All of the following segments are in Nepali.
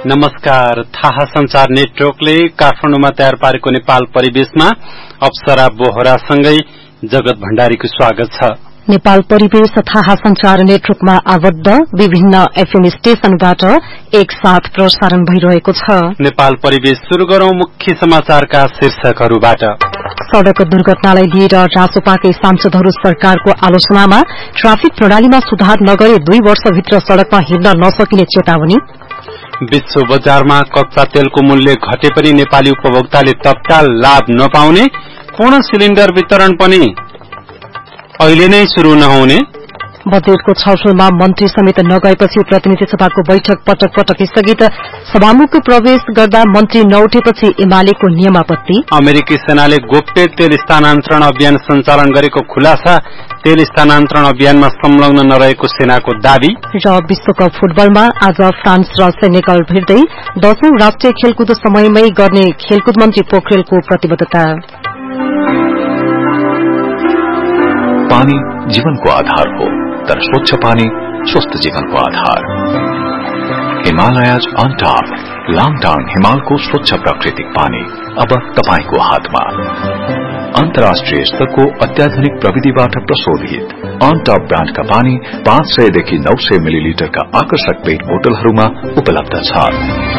नमस्कार। थाहा संचार नेटवर्कले काठमाडौँमा तयार पारेको नेपाल परिवेशमा अप्सरा बोहरासँगै जगत भण्डारीको स्वागत छ। नेपाल परिवेश थाहा संचार नेटवर्कमा आबद्ध विभिन्न एफएम स्टेशनबाट एकसाथ प्रसारण भइरहेको छ। नेपाल परिवेश शुरू गरौं मुख्य समाचारका शीर्षकहरूबाट। सड़क दुर्घटनालाई लिएर रासोपाकै सांसदहरू सरकारको आलोचनामा, ट्राफिक प्रणालीमा सुधार नगरे 2 वर्षभित्र सड़कमा हिँड्न नसकिने चेतावनी। विश्व बजारमा कच्चा तेलको मूल्य घटे पनि नेपाली उपभोक्ताले तत्काल लाभ नपाउने, पूर्ण सिलिण्डर वितरण पनि अहिले नै शुरू नहुने। बजेटको छलफलमा मन्त्री समेत नगएपछि प्रतिनिधि सभाको बैठक पटक पटक स्थगित, सभामुख प्रवेश गर्दा मन्त्री नउठेपछि एमालेको नियमापत्ति। अमेरिकी सेनाले गोप्य तेल स्थानान्तरण अभियान सञ्चालन गरेको खुलासा, तेल स्थानान्तरण अभियानमा संलग्न नरहेको सेनाको दावी। र विश्वकप फुटबलमा आज फ्रान्स र सेनेगल भिड्दै 10औं राष्ट्रिय खेलकुद समयमै गर्ने खेलकुद मन्त्री पोखरेलको प्रतिबद्धता। पानी जीवनको आधार हो, तर स्वच्छ पानी स्वस्थ जीवनको आधार। हिमालयज अन टॉप, लाङटाङ हिमालको स्वच्छ प्राकृतिक पानी अब तपाईको हातमा। अन्तर्राष्ट्रिय स्तरको अत्याधुनिक प्रविधिबाट प्रशोधित अन टॉप ब्रान्डका पानी 500 देखि 900 मिलिलिटरका आकर्षक पेट बोतलहरूमा उपलब्ध छ।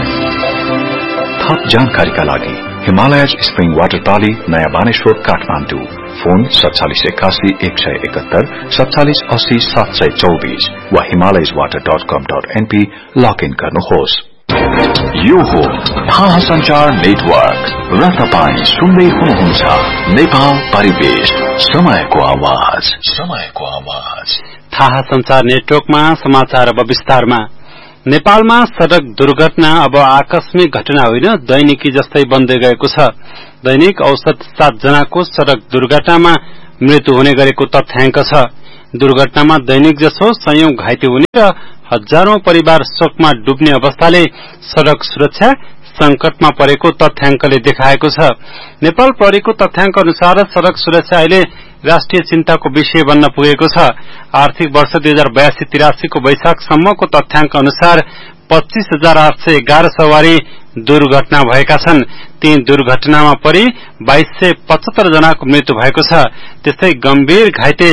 थप जानकारीका लागि हिमालयज स्प्रिङ वाटर पाली, नयाँ बानेश्वर, काठमाडौँ। फोन 4781 171 4780 724 वा himalayaswater.com.np लगइन गर्नुहोस्। यो हो थाहा संचार नेटवर्क र तपाईं सुन्दै हुनुहुन्छ नेपाल परिवेश, समयको आवाज, समयको आवाज। थाहा संचार नेटवर्कमा समाचार अब विस्तारमा। नेपालमा सड़क दुर्घटना अब आकस्मिक घटना होइन, दैनिकी जस्तै बन्दै गएको छ। दैनिक औसत 7 जनाको सड़क दुर्घटनामा मृत्यु हुने गरेको तथ्याङ्क छ। दुर्घटनामा दैनिक जसो सयौं घाइते हुने र हजारौं परिवार शोकमा डुब्ने अवस्थाले सड़क सुरक्षा संकटमा परेको तथ्याङ्कले देखाएको छ। नेपाल प्रहरीको तथ्याङ्क अनुसार सड़क सुरक्षा अहिले राष्ट्रिय चिन्ताको विषय बन्न पुगेको छ। आर्थिक वर्ष 2082-83 को वैशाखसम्मको तथ्याङ्क अनुसार 25,811 सवारी दुर्घटना भएका छन्। ती दुर्घटनामा परि 2275 जनाको मृत्यु भएको छ। त्यस्तै गम्भीर घाइते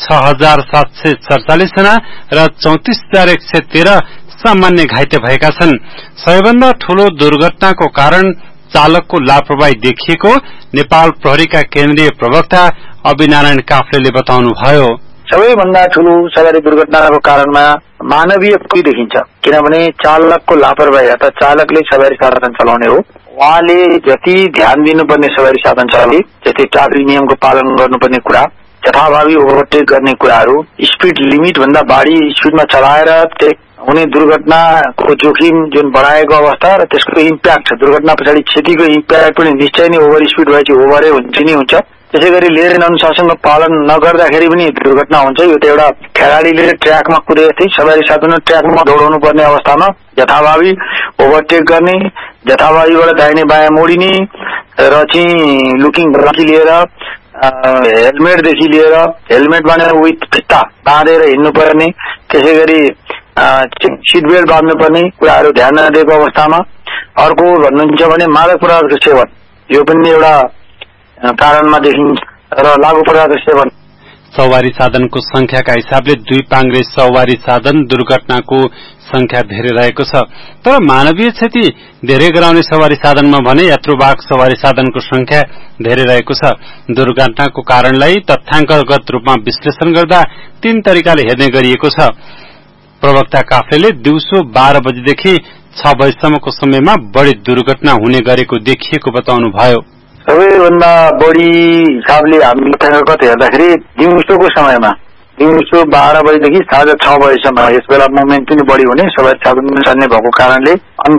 6,747 जना र 34,113 सामान्य घाइते भएका छन्। सबैभन्दा ठूलो दुर्घटनाको कारण चालकको लापरवाही देखिएको नेपाल प्रहरीका केन्द्रीय प्रवक्ता अभिनारायण काफ्लेले बताउनुभयो। सबैभन्दा ठूलो सवारी दुर्घटनाको कारणमा मानवीय त्रुटि देखिन्छ, किनभने चालकको लापरवाही अथवा चालकले सवारी साधन चलाउने हो। उहाँले जति ध्यान दिनुपर्ने सवारी साधन चलाउने, जस्तै ट्राफिक नियमको पालन गर्नुपर्ने कुरा, यथाभावी ओभरटेक गर्ने कुराहरू, स्पीड लिमिट भन्दा बढी स्पीडमा चलाएर हुने दुर्घटनाको जोखिम जुन बढाएको अवस्था र त्यसको इम्प्याक्ट, दुर्घटना पछाडि क्षतिको इम्प्याक्ट पनि निश्चय नै ओभर स्पीड भएपछि ओभरै हुन्छ नि हुन्छ। त्यसैगरी लेन अनुशासनको पालन नगर्दाखेरि पनि दुर्घटना हुन्छ। यो त एउटा खेलाडीले ट्र्याकमा कुदे जस्तै सवारी साधन ट्र्याकमा दौडाउनु पर्ने अवस्थामा यथाभावी ओभरटेक गर्ने, यथाभावीबाट दाहिने बायाँ मोडिने र चाहिँ लुकिङदेखि लिएर हेलमेटदेखि लिएर हेलमेट बाँधेर विथ फित्ता बाँधेर हिँड्नुपर्ने, त्यसैगरी सिट बेल्ट बाँध्नुपर्ने कुराहरू ध्यान नदिएको अवस्थामा। अर्को भन्नुहुन्छ भने मादक पदार्थको सेवन, यो पनि एउटा कारणमा देखिन्छ र लागू पदार्थ सेवन। सवारी साधनको संख्याका हिसाबले 2 पाङ्ग्रे सवारी साधन दुर्घटनाको संख्या धेरै रहेको छ। तर मानवीय क्षति धेरै गराउने सवारी साधनमा भने यात्रुवाहक सवारी साधनको संख्या धेरै रहेको छ। दुर्घटनाको कारणलाई तथ्याङ्कगत रूपमा विश्लेषण गर्दा 3 तरिकाले हेर्ने गरिएको छ। प्रवक्ता काफ्लेले दिउँसो 12 बजेदेखि 6 बजेसम्मको समयमा बढी दुर्घटना हुने गरेको देखिएको बताउनुभयो। सबैभन्दा बढी हिसाबले हामीले तथ्याङ्कगत हेर्दाखेरि दिउँसोको समयमा, दिउँसो 12 बजेदेखि साँझ 6 बजेसम्म, यस बेला मुभमेन्ट पनि बढी हुने, सवारी साधन चल्ने भएको कारणले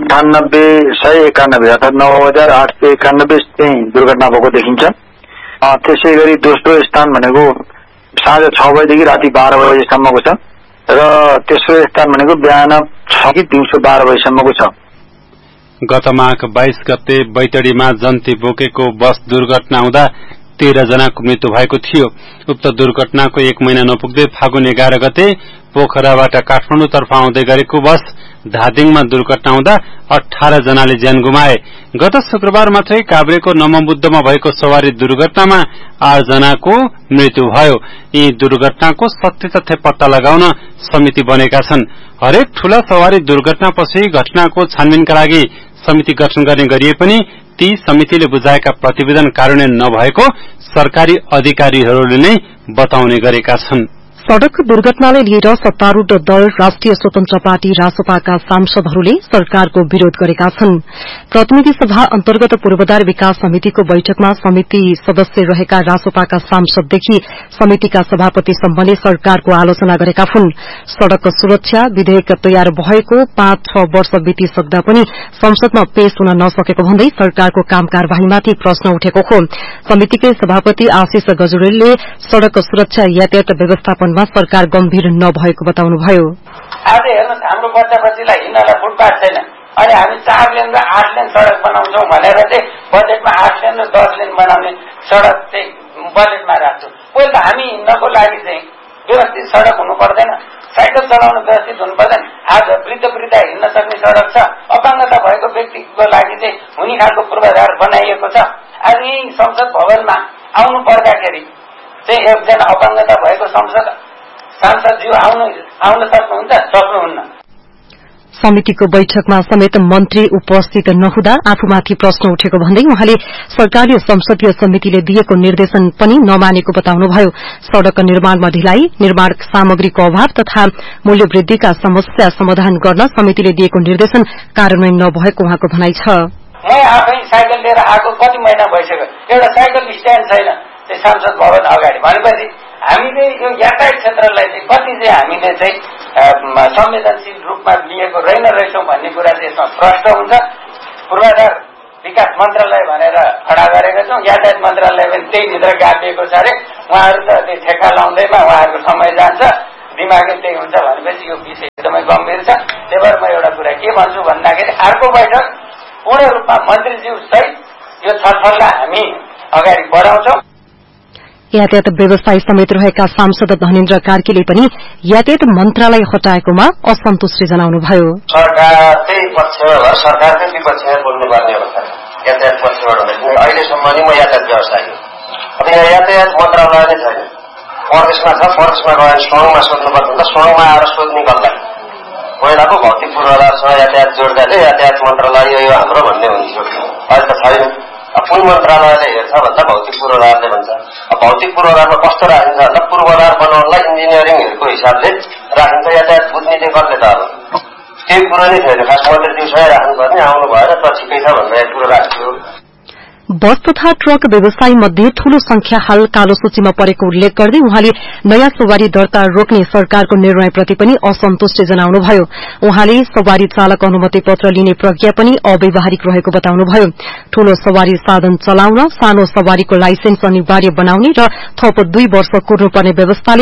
98,191 अर्थात 9,891 चाहिँ दुर्घटना भएको देखिन्छ। त्यसै गरी दोस्रो स्थान भनेको साँझ 6 बजेदेखि राति 12 बजेसम्मको छ र तेस्रो स्थान भनेको बिहान 6 कि दिउँसो 12 बजेसम्मको छ। गत माघ 22 गते बैतडीमा जन्ती बोकेको बस दुर्घटना हुँदा 13 जनाको मृत्यु भएको थियो। उक्त दुर्घटनाको 1 महिना नपुग्दै फागुन 11 गते पोखराबाट काठमाडौँतर्फ आउँदै गरेको बस धादिङमा दुर्घटना हुँदा 18 जनाले ज्यान गुमाए। गत शुक्रबार मात्रै काभ्रेको नमबुद्धमा भएको सवारी दुर्घटनामा 8 जनाको मृत्यु भयो। यी दुर्घटनाको सत्य तथ्य पत्ता लगाउन समिति बनेका छन्। हरेक ठूला सवारी दुर्घटनापछि घटनाको छानबिनका लागि समिति गठन गर्ने गरिए पनि ती समितिले बुझाएका प्रतिवेदन कार्यान्वयन नभएको सरकारी अधिकारीहरूले नै बताउने गरेका छन्। सड़क दुर्घटनालाई लिएर सत्तारूढ़ दल राष्ट्रिय स्वतन्त्र पार्टी रासपाका सांसदहरूले सरकारको विरोध गरेका छन्। प्रतिनिधि सभा अन्तर्गत पूर्वाधार विकास समितिको बैठकमा समिति सदस्य रहेका रासपाका सांसददेखि समितिका सभापति सम्मले सरकारको आलोचना गरेका हुन्। सड़क सुरक्षा विधेयक तयार भएको 5-6 वर्ष बितिसक्दा पनि संसदमा पेश हुन नसकेको भन्दै सरकारको काम कार्यवाहीमाथि प्रश्न उठेको हो। समितिकै सभापति आशिष गजुरेलले सड़क सुरक्षा यातायात व्यवस्थापन सरकार गम्भीर नभएको बताउनुभयो। आज हेर्नुहोस्, हाम्रो बच्चा बच्चीलाई हिँड्नलाई फुटपाथ छैन अनि हामी 4 लेन र 8 लेन सड़क बनाउँछौं भनेर चाहिँ बजेटमा 8 लेन र 10 लेन बनाउने सड़क चाहिँ बजेटमा राख्छौं। पहिले त हामी हिँड्नको लागि चाहिँ व्यवस्थित सड़क हुनु पर्दैन, साइकल चलाउन व्यवस्थित हुनु पर्दैन। आज वृद्ध हिँड्न सक्ने सड़क छ, अपाङ्गता भएको व्यक्तिको लागि चाहिँ हुने खालको पूर्वाधार बनाइएको छ। आज यही संसद भवनमा आउनु पर्दाखेरि चाहिँ एकजना अपाङ्गता भएको सांसदज्यू आउन सक्नुहुन्न। समितिको बैठकमा समेत मन्त्री उपस्थित नहुँदा आफूमाथि प्रश्न उठेको भन्दै उहाँले सरकारले संसदीय समितिले दिएको निर्देशन पनि नमानेको बताउनुभयो। सड़क निर्माणमा ढिलाई, निर्माण सामग्रीको अभाव तथा मूल्य वृद्धिका समस्या समाधान गर्न समितिले दिएको निर्देशन कार्यान्वयन नभएको उहाँको भनाइ छ। म आफै साइकल लिएर आएको कति महिना भइसक्यो, एउटा साइकल स्ट्यान्ड छैन संसद भवन अगाडि। भनेपछि हामीले यो यातायात क्षेत्रलाई चाहिँ कति चाहिँ हामीले चाहिँ संवेदनशील रूपमा लिएको रहेछौं भन्ने कुरा चाहिँ यसमा प्रष्ट हुन्छ। पूर्वाधार विकास मन्त्रालय भनेर खडा गरेका छौं, यातायात मन्त्रालय पनि त्यही भित्र गाभिएको छ अरे। उहाँहरू त त्यो ठेक्का लाउँदैमा उहाँहरूको समय जान्छ, दिमागै त्यही हुन्छ। भनेपछि यो विषय एकदमै गम्भीर छ। त्यही भएर म एउटा कुरा के भन्छु भन्दाखेरि अर्को बैठक पूर्ण रूपमा मन्त्रीज्यू सहित यो छलफललाई हामी अगाडि बढाउँछौं। यातायात व्यवसायी समेत रहेका सांसद धनेन्द्र कार्कीले पनि यातायात मन्त्रालय हटाएकोमा असन्तुष्टि जनाउनुभयो। सरकारकै पक्षमा सरकारकै विपक्षमा बोल्नुपर्ने अवस्था यातायात पक्षबाट अहिलेसम्म नि म यातायात व्यवसायी हो। अब यहाँ यातायात मन्त्रालय नै छैन, प्रदेशमा छ, प्रदेशमा गएर सडकमा सोध्नुपर्छ हुन्छ, सडकमा आएर सोध्ने गल्ला पहिलाको भौतिक पूर्वाधारसँग यातायात जोड्दा चाहिँ यातायात मन्त्रालय यो हाम्रो भन्ने हुन्थ्यो। अहिले त छैन। कुन मन्त्रालयले हेर्छ भन्दा भौतिक पूर्वाधारले भन्छ। भौतिक पूर्वाधारमा कस्तो राखिन्छ भन्दा पूर्वाधार बनाउनलाई इन्जिनियरिङहरूको हिसाबले राखिन्छ। यातायात बुझ्ने चाहिँ कसले त अब केही कुरो नै छैन। खास मन्त्रीज्यूसँगै राख्नुपर्ने, आउनु भएर त ठिकै छ भनेर कुरो राख्थ्यो। बस तथा ट्रक व्यवसायी मध्ये ठूलो संख्या हाल कालो सूचीमा परेको उल्लेख गर्दै उहाँले नयाँ सवारी दर्ता रोक्ने सरकारको निर्णयप्रति पनि असन्तुष्टि जनाउनुभयो। उहाँले सवारी चालक अनुमति पत्र लिने प्रक्रिया पनि अव्यावहारिक रहेको बताउनुभयो। ठूलो सवारी साधन चलाउन सानो सवारीको लाइसेन्स अनिवार्य बनाउने र थप 2 वर्ष कुर्नुपर्ने व्यवस्था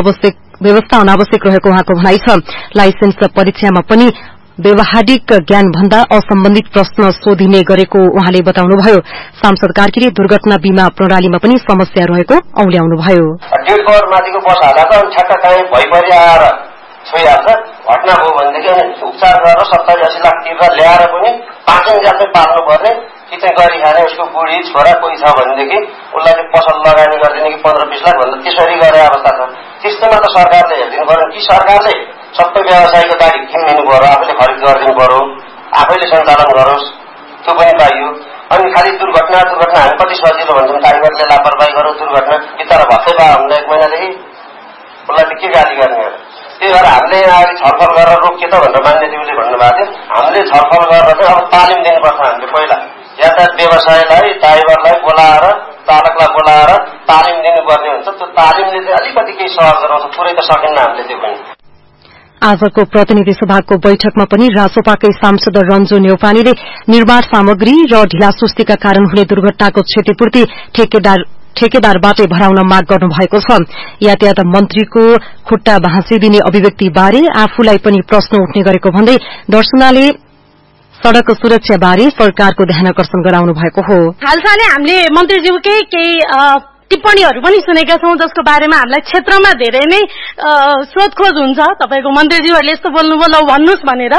अनावश्यक रहेको उहाँको भनाइ छ। लाइसेन्स परीक्षामा पनि व्यावहारिक ज्ञान भन्दा असम्बन्धित प्रश्न सोधिने गरेको उहाँले बताउनुभयो। सांसद कार्कीले दुर्घटना बीमा प्रणालीमा पनि समस्या रहेको औल्याउनुभयो। 1.5 करोड माथिको बस हालेको ठ्याक्क काहीँ भइपरि आएर छोइहाल्छ। घटना भयो भनेदेखि उपचार गरेर 70-80 लाख तिरेर ल्याएर पनि 5 जातै पाल्नु पर्ने कि चाहिँ गरी खाने उसको बुढी छोरा कोही छ भनेदेखि उसलाई चाहिँ पसल लगानी गरिदिने कि 15-20 लाख भन्दा त्यसरी गर्ने अवस्था छ। त्यस्तोमा त सरकारले हेरिदिनु पर्यो कि सरकारले सबै व्यवसायीको गाडी किनिदिनु पर्यो, आफूले खरिद गरिदिनु पर्यो, आफैले सञ्चालन गरोस्, त्यो पनि पाइयो। अनि खालि दुर्घटना हामी कति सजिलो भन्छौँ, ड्राइभरले लापरवाही गरौँ दुर्घटना बिचरा भत्तै पायो हामीलाई 1 महिनादेखि उसलाई त के गाली गर्ने। त्यही भएर हामीले यहाँ अगाडि छलफल गरेर रोकिए त भनेर मान्यज्यूले भन्नुभएको थियो। हामीले छलफल गरेर चाहिँ अब तालिम दिनुपर्छ। हामीले पहिला यातायात व्यवसायलाई ड्राइभरलाई बोलाएर चालकलाई बोलाएर तालिम दिनुपर्ने हुन्छ। त्यो तालिमले चाहिँ अलिकति केही सहज गराउँछ, पुरै त सकिन्न हामीले त्यो पनि। आजको प्रतिनिधि सभाको बैठकमा पनि रासोपाकै सांसद रञ्जु न्यौपानेले निर्माण सामग्री र ढिलासुस्तीका कारण हुने दुर्घटनाको क्षतिपूर्ति ठेकेदारबाटै भराउन माग गर्नु भएको छ। यातायात मन्त्रीको खुट्टा भाँचिदिने अभिव्यक्ति बारे आफूलाई पनि प्रश्न उठ्ने गरेको भन्दै दर्शनाले सड़क सुरक्षा बारे सरकारको ध्यान आकर्षण गराउनु भएको हो। हालसालै हामीले मन्त्रीज्यूकै केही टिप्पणीहरू पनि सुनेका छौं जसको बारेमा हामीलाई क्षेत्रमा धेरै नै सोधखोज हुन्छ। तपाईको मन्त्रीज्यूहरूले यस्तो बोल्नुभयो ल भन्नुस् भनेर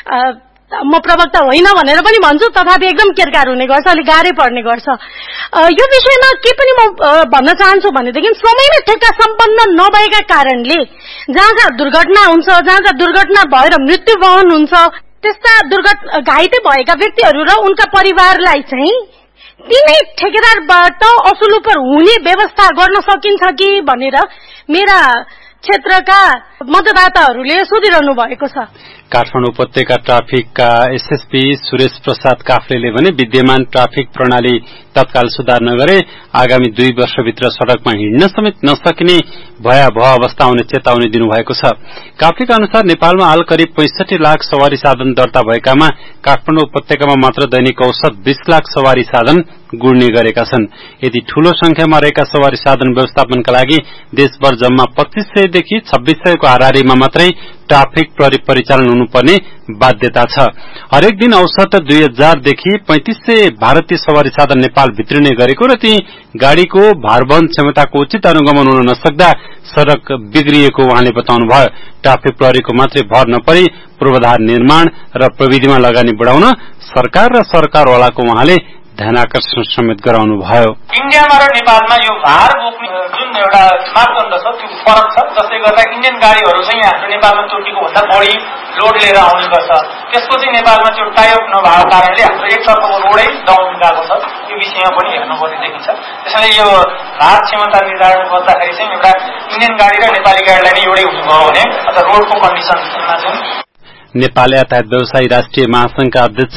म प्रवक्ता होइन भनेर पनि भन्छु, तथापि एकदम केरकार हुने गर्छ, अलिक गाह्रै पर्ने गर्छ। यो विषयमा के पनि म भन्न चाहन्छु भनेदेखि समयमै ठेक्का सम्पन्न नभएका कारणले जहाँ दुर्घटना हुन्छ, जहाँ दुर्घटना भएर मृत्यु वहन हुन्छ, त्यस्ता घाइते भएका व्यक्तिहरू र उनका परिवारलाई चाहिँ तिनै ठेकेदारबाट असुलुपर हुने व्यवस्था गर्न सकिन्छ कि भनेर मेरा क्षेत्रका मतदाताहरूले सोधिरहनु भएको छ। काठमाडौँ उपत्यका ट्राफिकका एसएसपी सुरेश प्रसाद काफ्लेले भने विद्यमान ट्राफिक प्रणाली तत्काल सुधार नगरे आगामी 2 वर्षभित्र सड़कमा हिँड्न समेत नसकिने भयावह अवस्था आउने चेतावनी दिनुभएको छ। काफ्लेका अनुसार नेपालमा हाल करिब 65 लाख सवारी साधन दर्ता भएकामा काठमाडौँ उपत्यकामा मात्र दैनिक औसत 20 लाख सवारी साधन गुड्ने गरेका छन्। यदि ठूलो संख्यामा रहेका सवारी साधन व्यवस्थापनका लागि देशभर जम्मा 2500 देखि 2600 को हाराहारीमा मात्रै ट्राफिक परिचालन हुनुपर्ने बाध्यता छ। हरेक दिन औसत 2000 देखि 3500 भारतीय सवारी साधन नेपाल भित्रिने गरेको र ती गाड़ीको भारवहन क्षमताको उचित अनुगमन हुन नसक्दा सड़क बिग्रिएको उहाँले बताउनुभयो। ट्राफिक प्रहरीको मात्रै भर नपरी पूर्वाधार निर्माण र प्रविधिमा लगानी बढाउन सरकार र सरकारवालाको उहाँले ध्यानाकर्षण समेत गराउनु भयो। इन्डियामा र नेपालमा यो भार बोक्ने जुन एउटा मापदण्ड छ त्यो फरक छ, जसले गर्दा इन्डियन गाडीहरू चाहिँ हाम्रो नेपालमा तोकेको भन्दा बढी लोड लिएर आउने गर्छ। त्यसको चाहिँ नेपालमा त्यो टाइअप नभएको कारणले हाम्रो एकतर्फको रोडै डाउन गएको छ। यो विषयमा पनि हेर्नुपर्ने देखिन्छ। त्यसैले यो भार क्षमता निर्धारण गर्दाखेरि चाहिँ एउटा इन्डियन गाडी र नेपाली गाडीलाई नै एउटै हुनुभयो भने अथवा रोडको कन्डिसनमा चाहिँ नेपाल यातायात व्यवसायी राष्ट्रिय महासंघका अध्यक्ष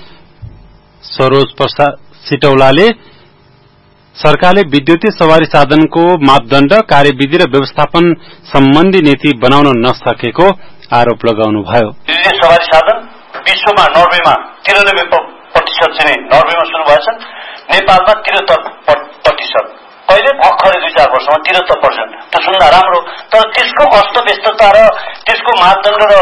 सरोज प्रसाद सिटौलाले सरकारले विद्युतीय सवारी साधनको मापदण्ड, कार्यविधि र व्यवस्थापन सम्बन्धी नीति बनाउन नसकेको आरोप लगाउनुभयो। विद्युतीय सवारी साधन विश्वमा नर्वेमा 93% चाहिँ नर्वेमा सुरु भएछन्, नेपालमा 73%। पहिले भर्खरै 2-4 वर्षमा 73%। त्यो सुन्दा राम्रो, तर त्यसको अस्त व्यस्तता र त्यसको मापदण्ड र